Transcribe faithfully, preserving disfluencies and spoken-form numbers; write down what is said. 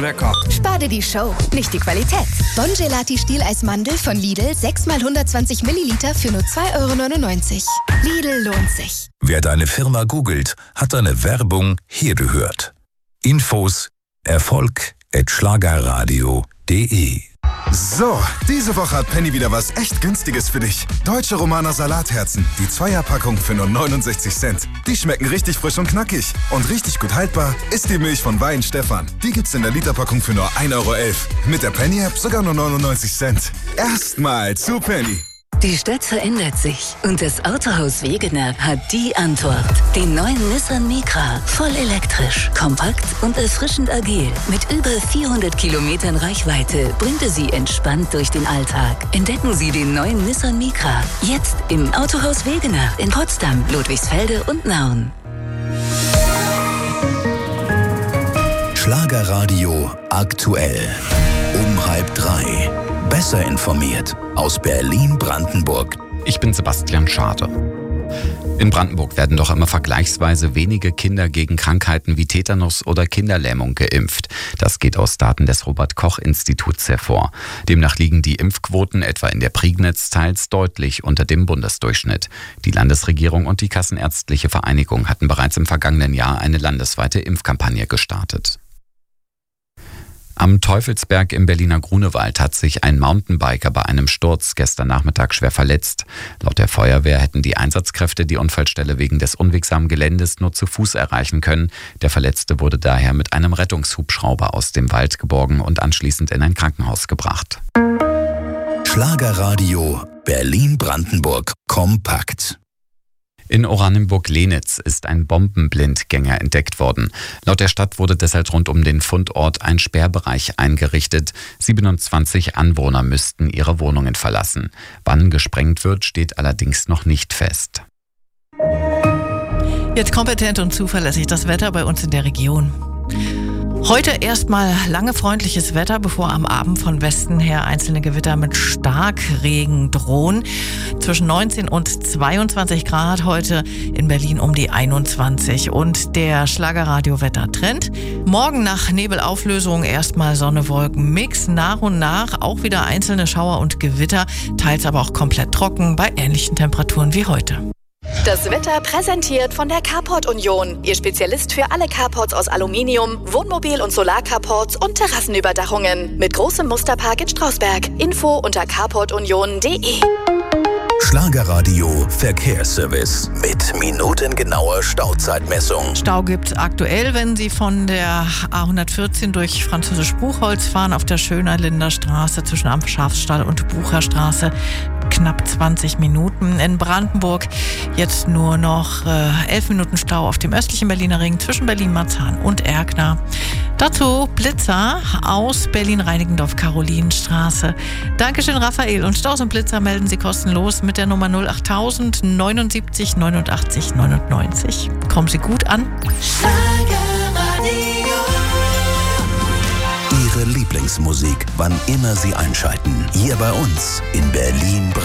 lecker. Spar dir die Show, nicht die Qualität. Bon Gelati Stieleismandel von Lidl, sechs mal hundertzwanzig Milliliter für nur zwei Euro neunundneunzig. Lidl lohnt sich. Wer deine Firma googelt, hat deine Werbung hier gehört. Infos Erfolg at schlagerradio punkt de. So, diese Woche hat Penny wieder was echt Günstiges für dich. Deutsche Romaner Salatherzen, die Zweierpackung für nur neunundsechzig Cent. Die schmecken richtig frisch und knackig. Und richtig gut haltbar ist die Milch von Wein Stefan. Die gibt's in der Literpackung für nur ein Euro elf. Mit der Penny-App sogar nur neunundneunzig Cent. Erstmal zu Penny. Die Stadt verändert sich und das Autohaus Wegener hat die Antwort. Den neuen Nissan Micra, voll elektrisch, kompakt und erfrischend agil. Mit über vierhundert Kilometern Reichweite bringt er Sie entspannt durch den Alltag. Entdecken Sie den neuen Nissan Micra jetzt im Autohaus Wegener in Potsdam, Ludwigsfelde und Nauen. Schlagerradio aktuell. Um halb drei. Besser informiert aus Berlin-Brandenburg. Ich bin Sebastian Schade. In Brandenburg werden doch immer vergleichsweise wenige Kinder gegen Krankheiten wie Tetanus oder Kinderlähmung geimpft. Das geht aus Daten des Robert-Koch-Instituts hervor. Demnach liegen die Impfquoten etwa in der Prignitz teils deutlich unter dem Bundesdurchschnitt. Die Landesregierung und die Kassenärztliche Vereinigung hatten bereits im vergangenen Jahr eine landesweite Impfkampagne gestartet. Am Teufelsberg im Berliner Grunewald hat sich ein Mountainbiker bei einem Sturz gestern Nachmittag schwer verletzt. Laut der Feuerwehr hätten die Einsatzkräfte die Unfallstelle wegen des unwegsamen Geländes nur zu Fuß erreichen können. Der Verletzte wurde daher mit einem Rettungshubschrauber aus dem Wald geborgen und anschließend in ein Krankenhaus gebracht. Schlagerradio Berlin-Brandenburg kompakt. In Oranienburg-Lenitz ist ein Bombenblindgänger entdeckt worden. Laut der Stadt wurde deshalb rund um den Fundort ein Sperrbereich eingerichtet. siebenundzwanzig Anwohner müssten ihre Wohnungen verlassen. Wann gesprengt wird, steht allerdings noch nicht fest. Jetzt kompetent und zuverlässig das Wetter bei uns in der Region. Heute erstmal lange freundliches Wetter, bevor am Abend von Westen her einzelne Gewitter mit Starkregen drohen. Zwischen neunzehn und zweiundzwanzig Grad, heute in Berlin um die einundzwanzig. Und der Schlagerradio-Wettertrend. Morgen nach Nebelauflösung erstmal Sonne-Wolken-Mix. Nach und nach auch wieder einzelne Schauer und Gewitter, teils aber auch komplett trocken bei ähnlichen Temperaturen wie heute. Das Wetter präsentiert von der Carport Union. Ihr Spezialist für alle Carports aus Aluminium, Wohnmobil- und Solarcarports und Terrassenüberdachungen. Mit großem Musterpark in Strausberg. Info unter carport union punkt de. Schlagerradio Verkehrsservice mit minutengenauer Stauzeitmessung. Stau gibt's aktuell, wenn Sie von der A hundertvierzehn durch Französisch-Buchholz fahren, auf der Schönerlinder Straße zwischen Am Schafstall und Bucherstraße. Knapp zwanzig Minuten. In Brandenburg jetzt nur noch äh, elf Minuten Stau auf dem östlichen Berliner Ring zwischen Berlin-Marzahn und Erkner. Dazu Blitzer aus Berlin-Reinickendorf-Karolinenstraße. Dankeschön, Raphael. Und Staus und Blitzer melden Sie kostenlos mit der Nummer null acht null null neunundsiebzig neunundachtzig neunundneunzig. Kommen Sie gut an. Ihre Lieblingsmusik, wann immer Sie einschalten. Hier bei uns in Berlin.